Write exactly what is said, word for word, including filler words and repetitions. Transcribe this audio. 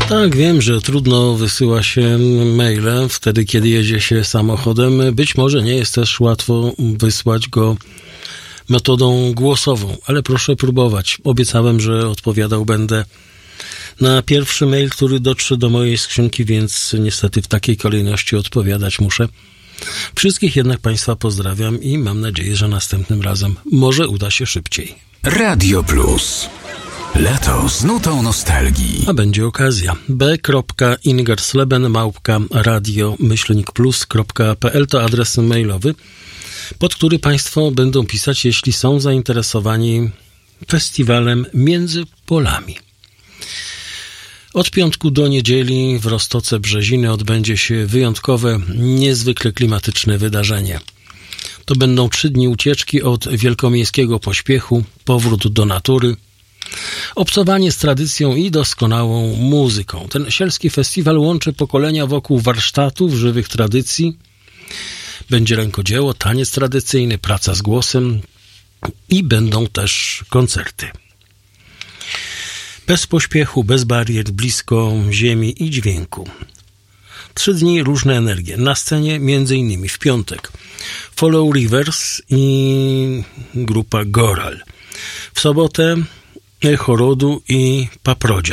Tak, wiem, że trudno wysyła się maile wtedy, kiedy jedzie się samochodem. Być może nie jest też łatwo wysłać go metodą głosową, ale proszę próbować. Obiecałem, że odpowiadał będę na pierwszy mail, który dotrze do mojej skrzynki, więc niestety w takiej kolejności odpowiadać muszę. Wszystkich jednak Państwa pozdrawiam i mam nadzieję, że następnym razem może uda się szybciej. Radio Plus. Lato z nutą nostalgii. A będzie okazja. b kropka ingersleben małpka radio myślnik plus kropka p l to adres mailowy, pod który Państwo będą pisać, jeśli są zainteresowani festiwalem Między Polami. Od piątku do niedzieli w Roztoce Brzeziny odbędzie się wyjątkowe, niezwykle klimatyczne wydarzenie. To będą trzy dni ucieczki od wielkomiejskiego pośpiechu, powrót do natury, obcowanie z tradycją i doskonałą muzyką. Ten sielski festiwal łączy pokolenia wokół warsztatów, żywych tradycji. Będzie rękodzieło, taniec tradycyjny, praca z głosem i będą też koncerty. Bez pośpiechu, bez barier, blisko ziemi i dźwięku. Trzy dni, różne energie. Na scenie między innymi w piątek Follow Rivers i grupa Goral. W sobotę Echo Rodu i Paprodzia.